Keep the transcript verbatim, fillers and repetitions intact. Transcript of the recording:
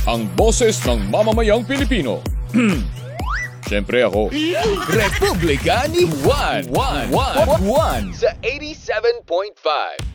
ang boses ng mamamayang Pilipino. Siyempre ako. Republika ni Juan. One, one, one. Sa eighty-seven point five.